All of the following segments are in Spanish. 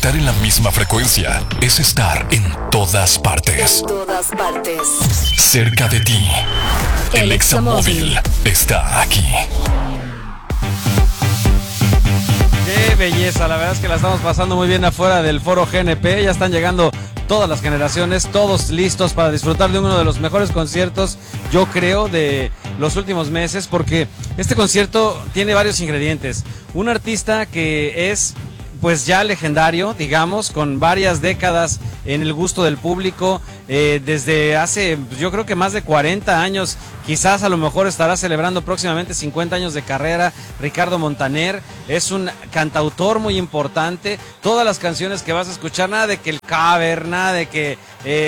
estar en la misma frecuencia es estar en todas partes. En todas partes. Cerca de ti. El Examóvil está aquí. Qué belleza, la verdad es que la estamos pasando muy bien afuera del Foro GNP. Ya están llegando todas las generaciones, todos listos para disfrutar de uno de los mejores conciertos, yo creo, de los últimos meses, porque este concierto tiene varios ingredientes. Un artista que es pues ya legendario, digamos, con varias décadas en el gusto del público, desde hace, yo creo que más de 40 años, quizás a lo mejor estará celebrando próximamente 50 años de carrera. Ricardo Montaner es un cantautor muy importante. Todas las canciones que vas a escuchar, nada de que el cover, nada de que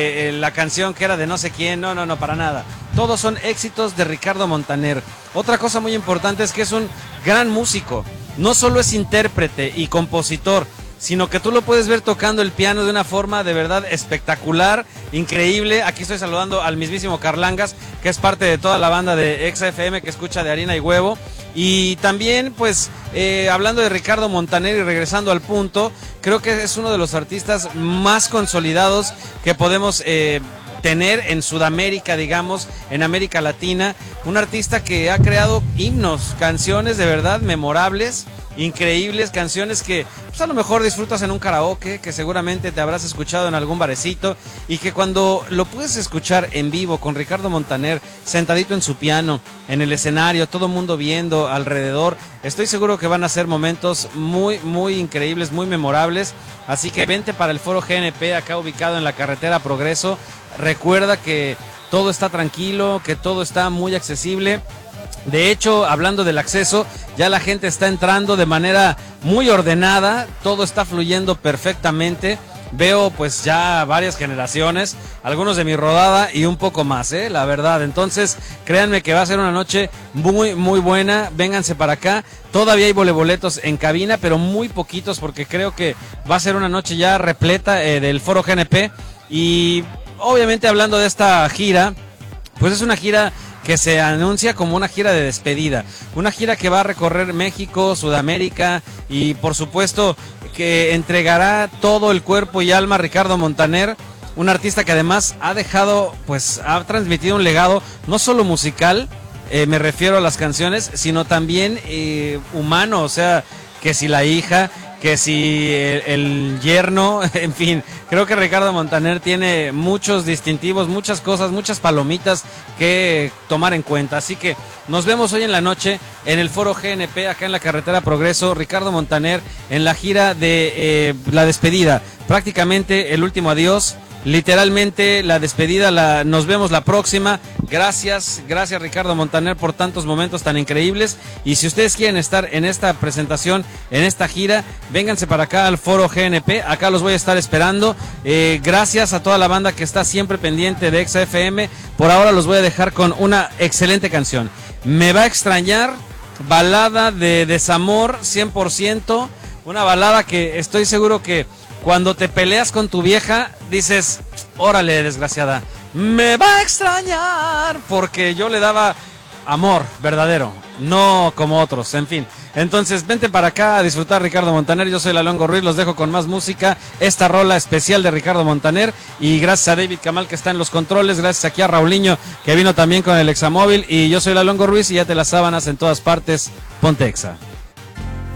la canción que era de no sé quién, no, para nada. Todos son éxitos de Ricardo Montaner. Otra cosa muy importante es que es un gran músico. No solo es intérprete y compositor, sino que tú lo puedes ver tocando el piano de una forma de verdad espectacular, increíble. Aquí estoy saludando al mismísimo Carlangas, que es parte de toda la banda de Exa FM que escucha de Harina y Huevo. Y también, pues, hablando de Ricardo Montaner y regresando al punto, creo que es uno de los artistas más consolidados que podemos tener en Sudamérica, digamos, en América Latina. Un artista que ha creado himnos, canciones de verdad memorables, increíbles, canciones que pues a lo mejor disfrutas en un karaoke, que seguramente te habrás escuchado en algún barecito, y que cuando lo puedes escuchar en vivo con Ricardo Montaner sentadito en su piano, en el escenario, todo el mundo viendo alrededor, estoy seguro que van a ser momentos muy, muy increíbles, muy memorables. Así que vente para el Foro GNP, acá ubicado en la carretera Progreso. Recuerda que todo está tranquilo, que todo está muy accesible. De hecho, hablando del acceso, ya la gente está entrando de manera muy ordenada, todo está fluyendo perfectamente. Veo pues ya varias generaciones, algunos de mi rodada y un poco más, la verdad. Entonces, créanme que va a ser una noche muy, muy buena. Vénganse para acá. Todavía hay boletos en cabina, pero muy poquitos, porque creo que va a ser una noche ya repleta del Foro GNP. Y obviamente, hablando de esta gira, pues es una gira que se anuncia como una gira de despedida, una gira que va a recorrer México, Sudamérica, y por supuesto que entregará todo el cuerpo y alma a Ricardo Montaner, un artista que además ha dejado, pues ha transmitido un legado no solo musical, me refiero a las canciones, sino también humano, o sea, que si la hija, que si el yerno, en fin, creo que Ricardo Montaner tiene muchos distintivos, muchas cosas, muchas palomitas que tomar en cuenta. Así que nos vemos hoy en la noche en el Foro GNP, acá en la carretera Progreso. Ricardo Montaner en la gira de la despedida, prácticamente el último adiós. Literalmente la despedida, nos vemos la próxima. Gracias Ricardo Montaner por tantos momentos tan increíbles. Y si ustedes quieren estar en esta presentación, en esta gira, vénganse para acá al Foro GNP, acá los voy a estar esperando. Gracias a toda la banda que está siempre pendiente de Exa FM. Por ahora los voy a dejar con una excelente canción. Me va a extrañar, balada de desamor 100%, una balada que estoy seguro que cuando te peleas con tu vieja, dices, órale, desgraciada, me va a extrañar, porque yo le daba amor verdadero, no como otros, en fin. Entonces, vente para acá a disfrutar Ricardo Montaner. Yo soy Lalongo Ruiz, los dejo con más música, esta rola especial de Ricardo Montaner, y gracias a David Kamal que está en los controles, gracias aquí a Raulinho que vino también con el Examóvil, y yo soy Lalongo Ruiz y ya te las sábanas en todas partes, ponte Exa.